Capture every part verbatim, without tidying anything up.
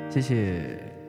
谢谢。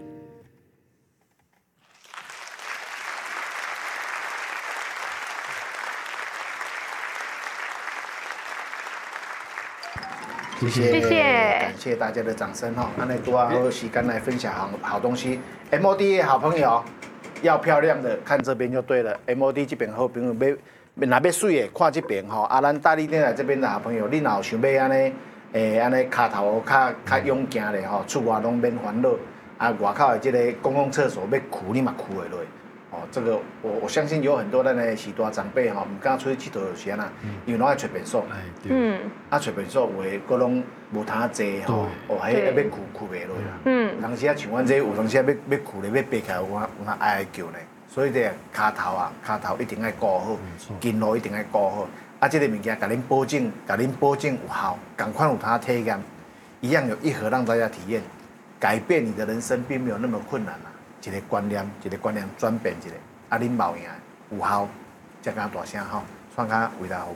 谢谢，谢谢，感谢大家的掌声哈。那那多好时间来分享好好东西。M O D 的好朋友，要漂亮的看这边就对了。M O D 这边好朋友要，若要水的看这边吼。啊，咱大力店来这边的好朋友，你若有想要安尼，诶，安尼骹头较较勇行的吼，厝外拢免烦恼。啊，外口的这个公共厕所要哭，你嘛哭会落。哦，这个我我相信有很多咱的时大长辈吼，唔敢出去佚佗时啊，因为拢爱找便所。嗯。啊，找便所有的佫拢无通坐吼，哦，迄要要哭哭袂落啦。嗯。有当时啊，像阮这有当时啊要要哭咧，要爬起来，有哪有哪哀哀叫呢？所以这骹头啊，骹头一定要顾好，筋路一定要顾好。啊，这个物件，甲恁保证，甲恁保证有效，赶快有通体验，一样有一盒让大家体验，改变你的人生并没有那么困难啦。一个观念，一个观念转变一个，啊，恁冇赢有效，才敢大声吼，算较伟大好。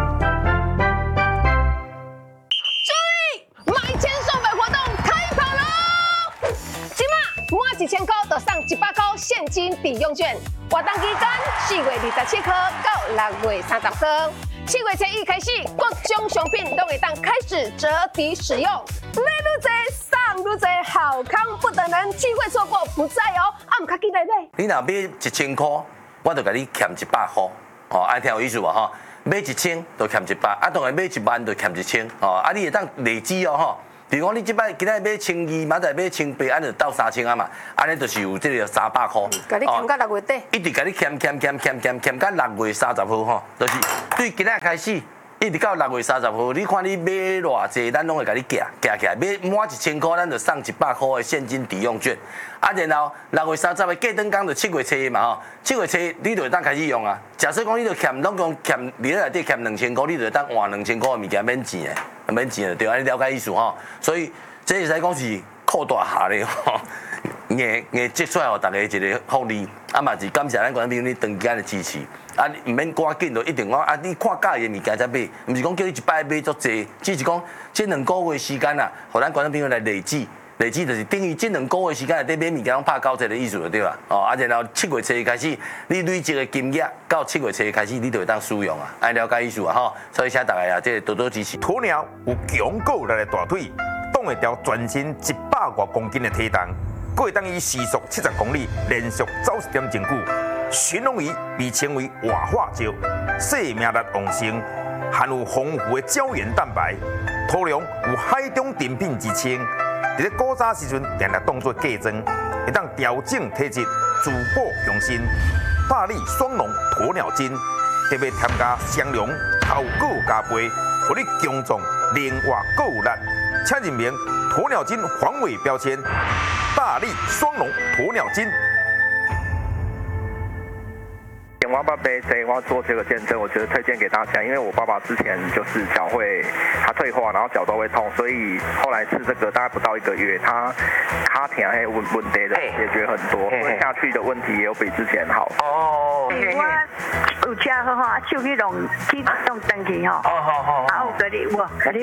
注意，买千送百活动开跑喽！今嘛满一千块就送一百块现金抵用券，活动期间四月二十七号到六月三十号，七月初一开始，各种商品都会当开始折抵使用，买愈多送愈多，好康不等人，机会错过不再哦！啊，唔卡记得买。 你若买一千块，我就甲你欠一百块，哦，爱听有意思无吼？买一千就欠一百，啊，当然买一万就欠一千，哦，啊，你会当累积哦吼。比如讲，你即摆今仔买千二，明仔买千八，安就到三千啊嘛，安尼就是有这个三百块。 甲你欠到六月底。 一直甲你欠欠欠欠欠欠到六月三十号吼，就是对今仔开始。一直到六月三十号，你看你买偌济，咱拢会甲你夹夹起来。买满一千块，咱就送一百块的现金抵用券。啊，然后六月三十的过灯工就七月初嘛吼，七月初你就会当开始用啊。假设讲你就欠，拢讲欠，你内底欠两千块，你就会当换两千块的物件免钱的，免钱的对，安尼了解意思吼。所以这会使讲是扩大下咧吼，硬硬积出来，互大家一个福利。啊嘛是感谢咱观众朋友你长期的支持。啊，唔免赶紧就一定讲啊！你看介意的物件才买，唔是讲叫你一摆买足济，只是讲这两个月时间啊，互咱观众朋友来累积，累积就是等于这两个月时间内底买物件拢拍九折的意思就对啦。哦，啊，然后七月初开始，你累积的金额到七月初开始，你就会当使用啊，爱了解意思啊吼。所以请大家啊，这多多支持。 鸵鸟有强够力的大腿，挡会掉全身一百多公斤的体重，佫会当以时速七十公里连续走一点钟久。寻龙鱼被称为活化石，生命力旺盛，含有丰富的胶原蛋白，土壤有海中珍品之称。伫咧古早时阵，定定当作嫁妆，会当调整体质，滋补强身。大力双龙鸵鸟精，特别添加双龙头骨加倍，互你强壮灵活够有力。请认明鸵鸟精防伪标签，大力双龙鸵鸟精。 我爸爸这我做这个见证，我觉得推荐给大家，因为我爸爸之前就是脚会他退化，然后脚都会痛，所以后来吃这个大概不到一个月，他卡疼还问问题的解决很多，吞下去的问题也有比之前好。 哦，我有吃好吼，手去弄去弄登去吼，哦好好，啊有给你我给你。